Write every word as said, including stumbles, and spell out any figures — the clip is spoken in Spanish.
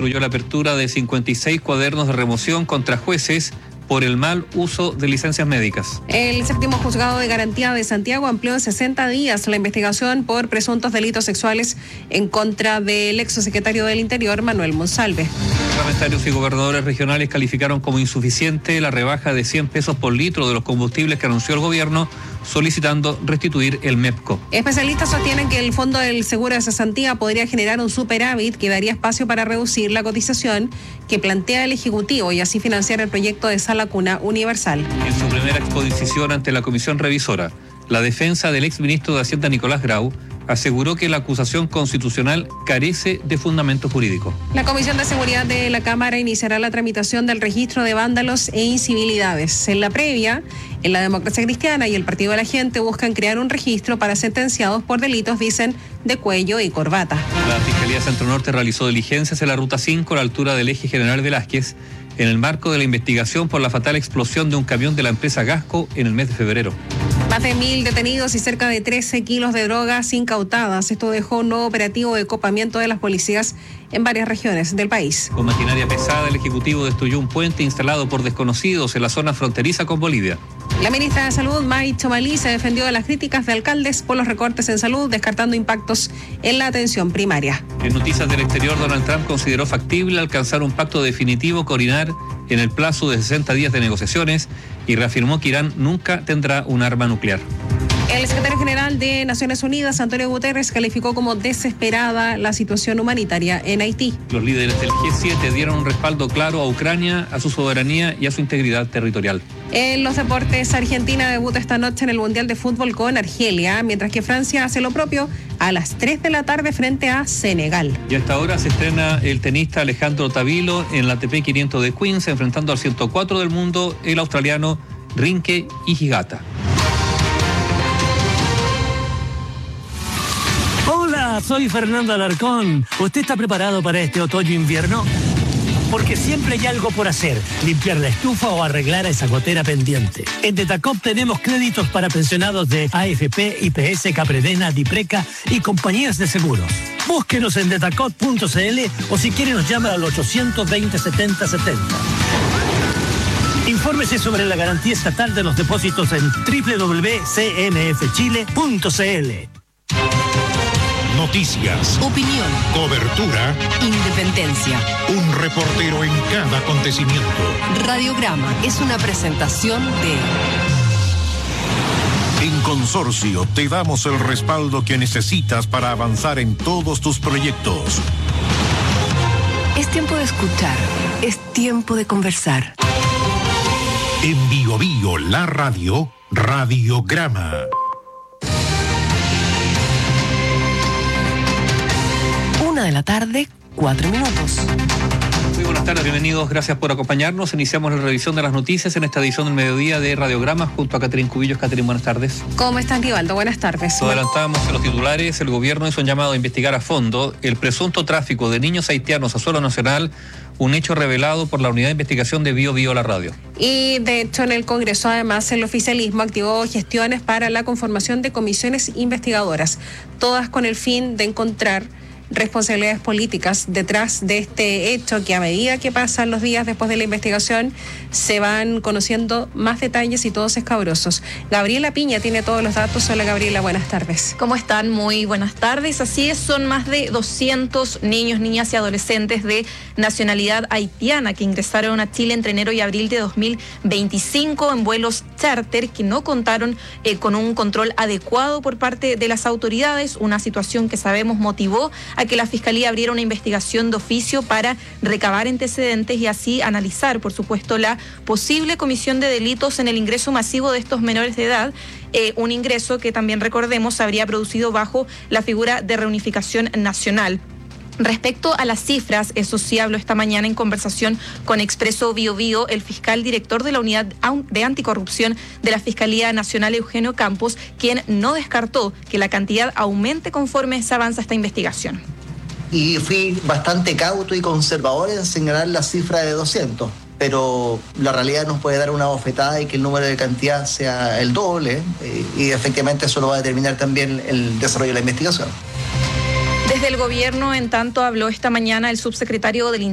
instruyó la apertura de cincuenta y seis cuadernos de remoción contra jueces por el mal uso de licencias médicas. El séptimo juzgado de garantía de Santiago amplió en sesenta días la investigación por presuntos delitos sexuales en contra del exsecretario del Interior, Manuel Monsalve. Parlamentarios y gobernadores regionales calificaron como insuficiente la rebaja de cien pesos por litro de los combustibles que anunció el gobierno, solicitando restituir el MEPCO. Especialistas sostienen que el Fondo del Seguro de Cesantía podría generar un superávit que daría espacio para reducir la cotización que plantea el Ejecutivo y así financiar el proyecto de Sala Cuna Universal. En su primera exposición ante la Comisión Revisora, la defensa del exministro de Hacienda Nicolás Grau aseguró que la acusación constitucional carece de fundamento jurídico. La Comisión de Seguridad de la Cámara iniciará la tramitación del registro de vándalos e incivilidades. En la previa, en la Democracia Cristiana y el Partido de la Gente buscan crear un registro para sentenciados por delitos, dicen, de cuello y corbata. La Fiscalía Centro Norte realizó diligencias en la Ruta cinco a la altura del eje General Velázquez en el marco de la investigación por la fatal explosión de un camión de la empresa Gasco en el mes de febrero. Más de mil detenidos y cerca de trece kilos de drogas incautadas. Esto dejó un nuevo operativo de copamiento de las policías en varias regiones del país. Con maquinaria pesada, el Ejecutivo destruyó un puente instalado por desconocidos en la zona fronteriza con Bolivia. La ministra de Salud, May Chomalí, se defendió de las críticas de alcaldes por los recortes en salud, descartando impactos en la atención primaria. En noticias del exterior, Donald Trump consideró factible alcanzar un pacto definitivo con Irán en el plazo de sesenta días de negociaciones y reafirmó que Irán nunca tendrá un arma nuclear. El secretario general de Naciones Unidas, Antonio Guterres, calificó como desesperada la situación humanitaria en Haití. Los líderes del G siete dieron un respaldo claro a Ucrania, a su soberanía y a su integridad territorial. En los deportes, Argentina debuta esta noche en el Mundial de Fútbol con Argelia, mientras que Francia hace lo propio a las tres de la tarde frente a Senegal. Y a esta hora se estrena el tenista Alejandro Tavilo en la A T P quinientos de Queens, enfrentando al ciento cuatro del mundo, el australiano Rinke Higata. Hola, soy Fernando Alarcón. ¿Usted está preparado para este otoño-invierno? Porque siempre hay algo por hacer, limpiar la estufa o arreglar esa gotera pendiente. En Detacop tenemos créditos para pensionados de A F P, I P S, Capredena, Dipreca y compañías de seguros. Búsquenos en detacop punto c l o si quiere nos llama al ochocientos veinte setenta setenta. Infórmese sobre la garantía estatal de los depósitos en doble u doble u doble u punto c n f chile punto c l. Noticias, opinión, cobertura, independencia. Un reportero en cada acontecimiento. Radiograma es una presentación de... En Consorcio te damos el respaldo que necesitas para avanzar en todos tus proyectos. Es tiempo de escuchar, es tiempo de conversar. En Bio Bio, la radio, Radiograma. Una de la tarde, cuatro minutos. Muy buenas tardes, bienvenidos, gracias por acompañarnos. Iniciamos la revisión de las noticias en esta edición del mediodía de Radiograma junto a Catherine Cubillos. Catherine, buenas tardes. ¿Cómo estás, Rivaldo? Buenas tardes. Lo adelantábamos en los titulares, el gobierno hizo un llamado a investigar a fondo el presunto tráfico de niños haitianos a suelo nacional, un hecho revelado por la Unidad de Investigación de Bio Bio la Radio. Y de hecho en el Congreso además el oficialismo activó gestiones para la conformación de comisiones investigadoras, todas con el fin de encontrar responsabilidades políticas detrás de este hecho, que a medida que pasan los días después de la investigación se van conociendo más detalles y todos escabrosos. Gabriela Piña tiene todos los datos. Hola Gabriela, buenas tardes. ¿Cómo están? Muy buenas tardes. Así es, son más de doscientos niños, niñas y adolescentes de nacionalidad haitiana que ingresaron a Chile entre enero y abril de dos mil veinticinco en vuelos charter que no contaron eh, con un control adecuado por parte de las autoridades, una situación que sabemos motivó a que la Fiscalía abriera una investigación de oficio para recabar antecedentes y así analizar, por supuesto, la posible comisión de delitos en el ingreso masivo de estos menores de edad, eh, un ingreso que también recordemos se habría producido bajo la figura de reunificación nacional. Respecto a las cifras, eso sí habló esta mañana en conversación con Expreso Bio Bio el fiscal director de la Unidad de Anticorrupción de la Fiscalía Nacional, Eugenio Campos, quien no descartó que la cantidad aumente conforme se avanza esta investigación. Y fui bastante cauto y conservador en señalar la cifra de doscientos, pero la realidad nos puede dar una bofetada y que el número de cantidad sea el doble, eh, y efectivamente eso lo va a determinar también el desarrollo de la investigación. Desde el gobierno, en tanto, habló esta mañana el subsecretario del